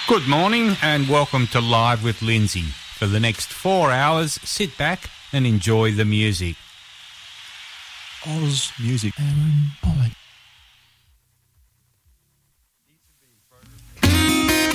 Good morning and welcome to Live with Lindsay. For the next 4 hours, sit back and enjoy the music. Oz Music Empire.